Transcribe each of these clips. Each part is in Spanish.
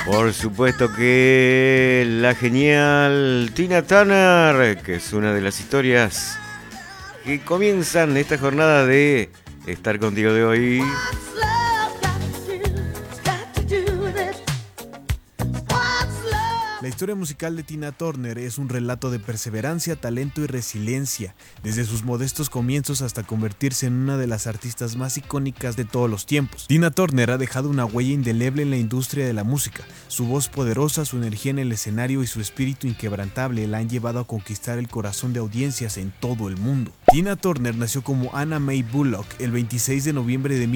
Por supuesto que la genial Tina Turner, que es una de las historias que comienzan esta jornada de estar contigo de hoy. La historia musical de Tina Turner es un relato de perseverancia, talento y resiliencia, desde sus modestos comienzos hasta convertirse en una de las artistas más icónicas de todos los tiempos. Tina Turner ha dejado una huella indeleble en la industria de la música. Su voz poderosa, su energía en el escenario y su espíritu inquebrantable la han llevado a conquistar el corazón de audiencias en todo el mundo. Tina Turner nació como Anna Mae Bullock el 26 de noviembre de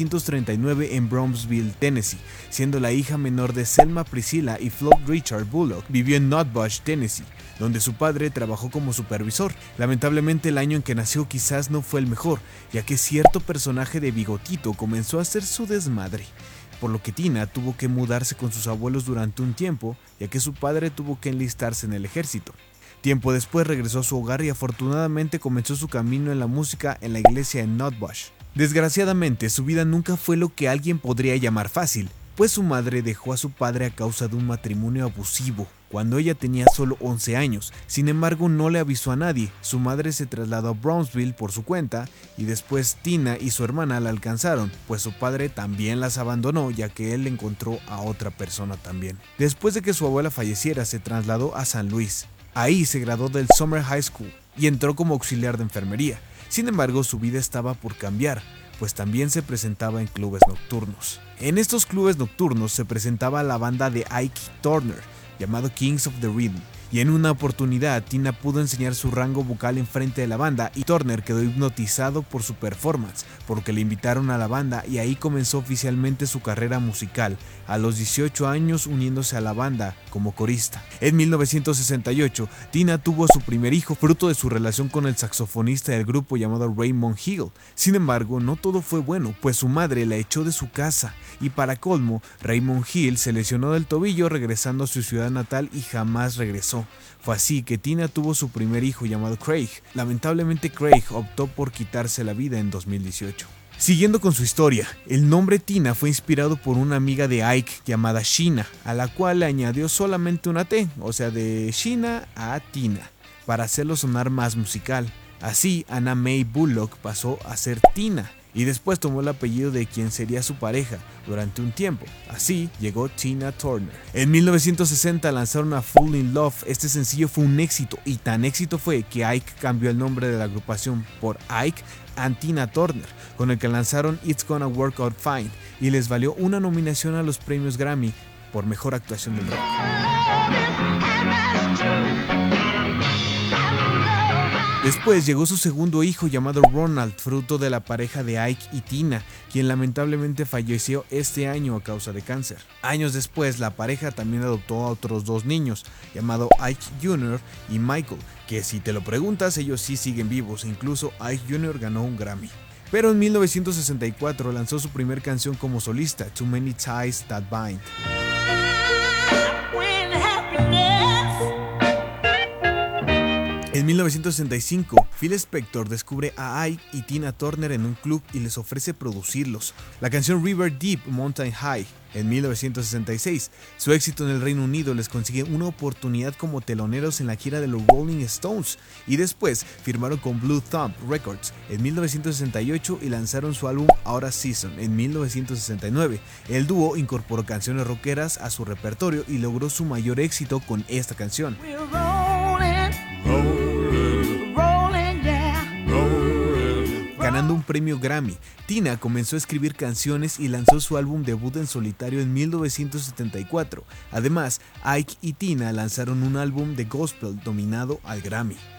1939 en Brownsville, Tennessee, siendo la hija menor de Selma Priscilla y Floyd Richard Bullock. Vivió en Nutbush, Tennessee, donde su padre trabajó como supervisor. Lamentablemente el año en que nació quizás no fue el mejor, ya que cierto personaje de bigotito comenzó a hacer su desmadre, por lo que Tina tuvo que mudarse con sus abuelos durante un tiempo, ya que su padre tuvo que enlistarse en el ejército. Tiempo después regresó a su hogar y afortunadamente comenzó su camino en la música en la iglesia en Nutbush. Desgraciadamente, su vida nunca fue lo que alguien podría llamar fácil, pues su madre dejó a su padre a causa de un matrimonio abusivo, cuando ella tenía solo 11 años. Sin embargo, no le avisó a nadie. Su madre se trasladó a Brownsville por su cuenta y después Tina y su hermana la alcanzaron, pues su padre también las abandonó, ya que él encontró a otra persona también. Después de que su abuela falleciera, se trasladó a San Luis. Ahí se graduó del Summer High School y entró como auxiliar de enfermería. Sin embargo, su vida estaba por cambiar, pues también se presentaba en clubes nocturnos. En estos clubes nocturnos se presentaba la banda de Ike Turner, llamado Kings of the Rhythm, y en una oportunidad Tina pudo enseñar su rango vocal en frente de la banda y Turner quedó hipnotizado por su performance, por lo que le invitaron a la banda y ahí comenzó oficialmente su carrera musical, a los 18 años uniéndose a la banda como corista. En 1968, Tina tuvo a su primer hijo, fruto de su relación con el saxofonista del grupo llamado Raymond Hill. Sin embargo, no todo fue bueno, pues su madre la echó de su casa y para colmo, Raymond Hill se lesionó del tobillo regresando a su ciudad natal y jamás regresó. Fue así que Tina tuvo su primer hijo llamado Craig. Lamentablemente Craig optó por quitarse la vida en 2018. Siguiendo con su historia, el nombre Tina fue inspirado por una amiga de Ike llamada Sheena, a la cual le añadió solamente una T, o sea de Sheena a Tina, para hacerlo sonar más musical. Así, Anna Mae Bullock pasó a ser Tina, y después tomó el apellido de quien sería su pareja durante un tiempo. Así llegó Tina Turner. En 1960 lanzaron a Fall in Love. Este sencillo fue un éxito y tan éxito fue que Ike cambió el nombre de la agrupación por Ike and Tina Turner, con el que lanzaron It's Gonna Work Out Fine y les valió una nominación a los premios Grammy por mejor actuación del rock. Después llegó su segundo hijo llamado Ronald, fruto de la pareja de Ike y Tina, quien lamentablemente falleció este año a causa de cáncer. Años después, la pareja también adoptó a otros dos niños, llamado Ike Jr. y Michael, que si te lo preguntas, ellos sí siguen vivos, e incluso Ike Jr. ganó un Grammy. Pero en 1964 lanzó su primer canción como solista, Too Many Ties That Bind. En 1965, Phil Spector descubre a Ike y Tina Turner en un club y les ofrece producirlos. La canción River Deep Mountain High. En 1966, su éxito en el Reino Unido les consigue una oportunidad como teloneros en la gira de los Rolling Stones y después firmaron con Blue Thumb Records en 1968 y lanzaron su álbum Out of Season en 1969. El dúo incorporó canciones rockeras a su repertorio y logró su mayor éxito con esta canción. Ganando un premio Grammy, Tina comenzó a escribir canciones y lanzó su álbum debut en solitario en 1974. Además, Ike y Tina lanzaron un álbum de gospel nominado al Grammy.